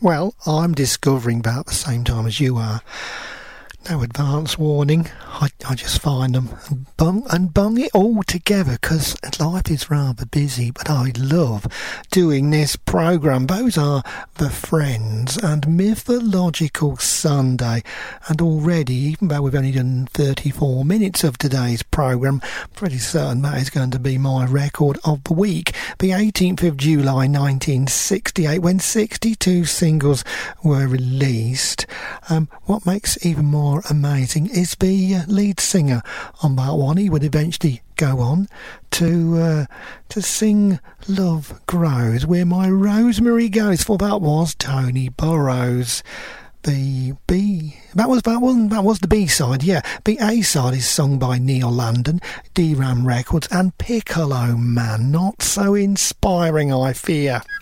Well, I'm discovering about the same time as you are. No advance warning. I just find them and bung it all together because life is rather busy, but I love doing this programme. Those are The Friends and Mythological Sunday. And already, even though we've only done 34 minutes of today's programme, pretty certain that is going to be my record of the week. The 18th of July 1968, when 62 singles were released. What makes even more amazing is the lead singer on that one. He would eventually go on to sing Love Grows, Where My Rosemary Goes, for that was Tony Burrows. That was the B-side, yeah. The A-side is sung by Neil Landon, D-Ram Records, and Piccolo Man. Not so inspiring, I fear.